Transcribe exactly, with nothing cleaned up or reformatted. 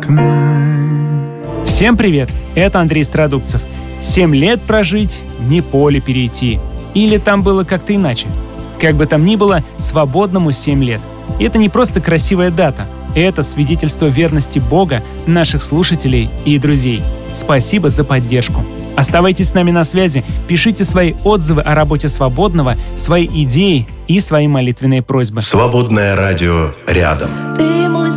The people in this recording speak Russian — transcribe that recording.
как мы. Всем привет, это Андрей Страдукцев. Семь лет прожить, не поле перейти. Или там было как-то иначе. Как бы там ни было, свободному семь лет. И это не просто красивая дата. Это свидетельство верности Бога, наших слушателей и друзей. Спасибо за поддержку. Оставайтесь с нами на связи, пишите свои отзывы о работе Свободного, свои идеи и свои молитвенные просьбы. Свободное радио рядом. Ты